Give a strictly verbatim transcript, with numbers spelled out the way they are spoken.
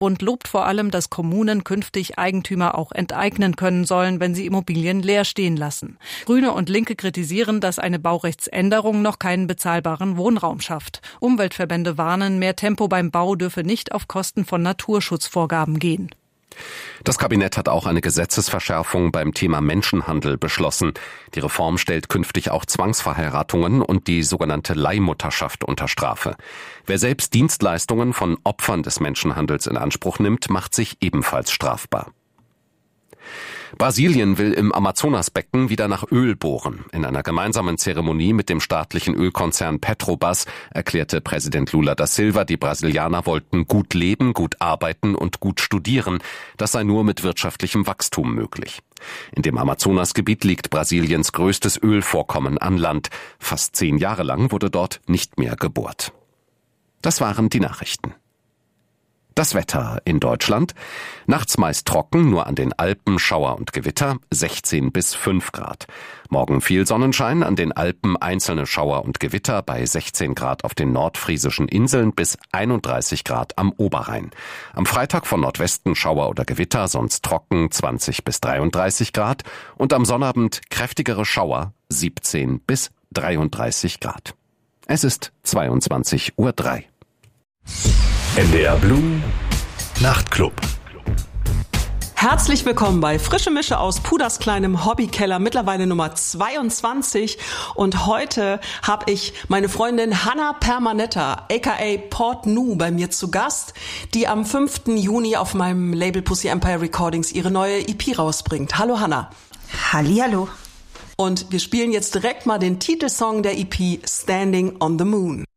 Und lobt vor allem, dass Kommunen künftig Eigentümer auch enteignen können sollen, wenn sie Immobilien leer stehen lassen. Grüne und Linke kritisieren, dass eine Baurechtsänderung noch keinen bezahlbaren Wohnraum schafft. Umweltverbände warnen, mehr Tempo beim Bau dürfe nicht auf Kosten von Naturschutzvorgaben gehen. Das Kabinett hat auch eine Gesetzesverschärfung beim Thema Menschenhandel beschlossen. Die Reform stellt künftig auch Zwangsverheiratungen und die sogenannte Leihmutterschaft unter Strafe. Wer selbst Dienstleistungen von Opfern des Menschenhandels in Anspruch nimmt, macht sich ebenfalls strafbar. Brasilien will im Amazonasbecken wieder nach Öl bohren. In einer gemeinsamen Zeremonie mit dem staatlichen Ölkonzern Petrobras erklärte Präsident Lula da Silva, die Brasilianer wollten gut leben, gut arbeiten und gut studieren. Das sei nur mit wirtschaftlichem Wachstum möglich. In dem Amazonasgebiet liegt Brasiliens größtes Ölvorkommen an Land. Fast zehn Jahre lang wurde dort nicht mehr gebohrt. Das waren die Nachrichten. Das Wetter in Deutschland. Nachts meist trocken, nur an den Alpen Schauer und Gewitter, sechzehn bis fünf Grad. Morgen viel Sonnenschein, an den Alpen einzelne Schauer und Gewitter bei sechzehn Grad auf den nordfriesischen Inseln bis einunddreißig Grad am Oberrhein. Am Freitag von Nordwesten Schauer oder Gewitter, sonst trocken zwanzig bis dreiunddreißig Grad und am Sonnabend kräftigere Schauer siebzehn bis dreiunddreißig Grad. Es ist zweiundzwanzig Uhr drei. N D R Blue Nachtclub. Herzlich willkommen bei Frische Mische aus Puders kleinem Hobbykeller, mittlerweile Nummer zweiundzwanzig. Und heute habe ich meine Freundin Hannah Permanetta, aka Port Nu, bei mir zu Gast, die am fünften Juni auf meinem Label Pussy Empire Recordings ihre neue E P rausbringt. Hallo Hannah. Hallihallo. Und wir spielen jetzt direkt mal den Titelsong der E P, Standing on the Moon.